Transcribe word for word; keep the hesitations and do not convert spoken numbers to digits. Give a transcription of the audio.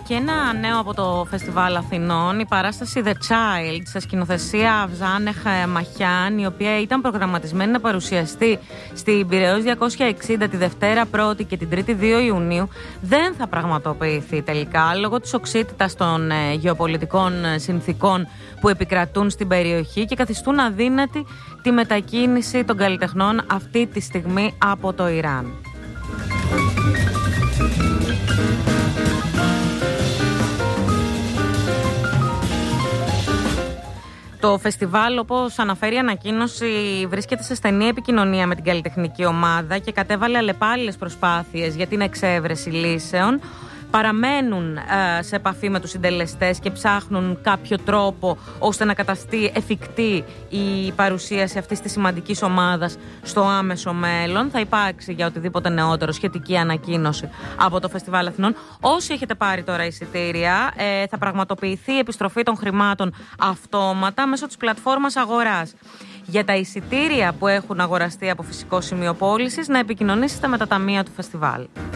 και ένα νέο από το Φεστιβάλ Αθηνών, η παράσταση The Child, σε σκηνοθεσία Αυζάνεχ Μαχιάν, η οποία ήταν προγραμματισμένη να παρουσιαστεί στην Πειραιώς διακόσια εξήντα τη Δευτέρα πρώτη και την Τρίτη δύο Ιουνίου, δεν θα πραγματοποιηθεί τελικά λόγω της οξύτητας των ε, γεωπολιτικών συνθήκων που επικρατούν στην περιοχή και καθιστούν αδύνατη τη μετακίνηση των καλλιτεχνών αυτή τη στιγμή από το Ιράν. Το φεστιβάλ, όπως αναφέρει η ανακοίνωση, βρίσκεται σε στενή επικοινωνία με την καλλιτεχνική ομάδα και κατέβαλε αλλεπάλληλες προσπάθειες για την εξέβρεση λύσεων. Παραμένουν ε, σε επαφή με τους συντελεστές και ψάχνουν κάποιο τρόπο ώστε να καταστεί εφικτή η παρουσίαση αυτής της σημαντικής ομάδας στο άμεσο μέλλον. Θα υπάρξει για οτιδήποτε νεότερο σχετική ανακοίνωση από το Φεστιβάλ Αθηνών. Όσοι έχετε πάρει τώρα εισιτήρια, ε, θα πραγματοποιηθεί η επιστροφή των χρημάτων αυτόματα μέσω της πλατφόρμας αγοράς. Για τα εισιτήρια που έχουν αγοραστεί από φυσικό σημείο πώλησης, να επικοινωνήσετε με τα ταμεία του φεστιβάλ.